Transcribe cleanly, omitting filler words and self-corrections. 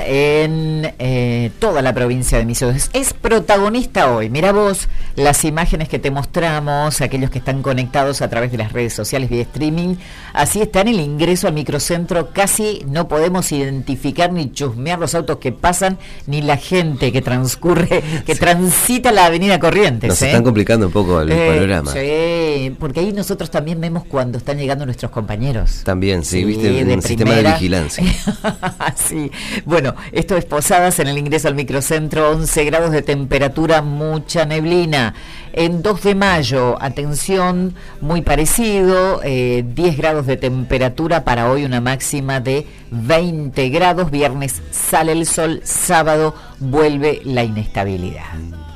en toda la provincia de Misiones. Es protagonista hoy. Mira vos las imágenes que te mostramos, aquellos que están conectados a través de las redes sociales vía streaming. Así está en el ingreso al microcentro. Casi no podemos identificar ni chusmear los autos que pasan, ni la gente que transcurre, que transita la avenida Corrientes. Nos están complicando un poco el panorama. Sí, porque ahí nosotros también vemos cuando están llegando nuestros compañeros. También, sí, viste, un sistema de vigilancia. Sí, bueno, esto es Posadas, en el ingreso al microcentro, 11 grados de temperatura, mucha neblina. En 2 de mayo, atención, muy parecido, 10 grados de temperatura, para hoy una máxima de 20 grados, viernes sale el sol, sábado vuelve la inestabilidad.